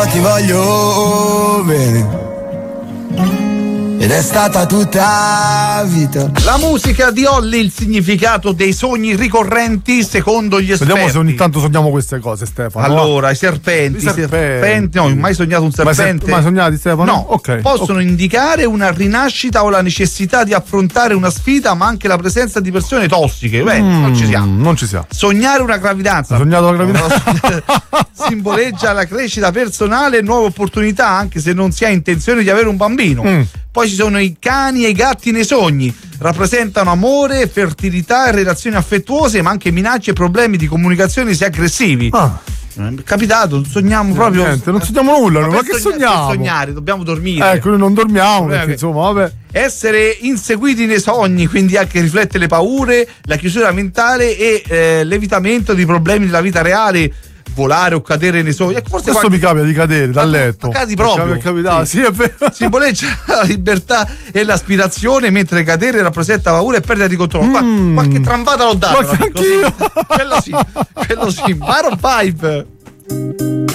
però ti voglio bene. Ed è stata tutta vita. La musica di Olli, il significato dei sogni ricorrenti secondo gli esperti. Vediamo se ogni tanto sogniamo queste cose, Stefano. Allora, i serpenti. No, ho mai sognato un serpente. Mai sognati, Stefano? No, possono indicare una rinascita o la necessità di affrontare una sfida, ma anche la presenza di persone tossiche. Beh, non ci siamo. Non ci siamo. Sognare una gravidanza. Hai sognato la gravidanza? Simboleggia la crescita personale e nuove opportunità, anche se non si ha intenzione di avere un bambino. Poi ci sono i cani e i gatti nei sogni, rappresentano amore, fertilità e relazioni affettuose, ma anche minacce e problemi di comunicazione se aggressivi. È capitato, sogniamo proprio. Niente, non sogniamo nulla, ma che sogniamo? Per sognare, dobbiamo dormire. Ecco, noi non dormiamo, perché insomma, vabbè. Essere inseguiti nei sogni, quindi anche riflette le paure, la chiusura mentale e l'evitamento di problemi della vita reale. Volare o cadere nei sogni. Forse questo mi capita di cadere dal letto. Cadi proprio. Sì, è vero. Simboleggia la libertà e l'aspirazione, mentre cadere rappresenta paura e perdita di controllo. Qualche trampata l'ho data. Anch'io. Quello sì. Maroon 5.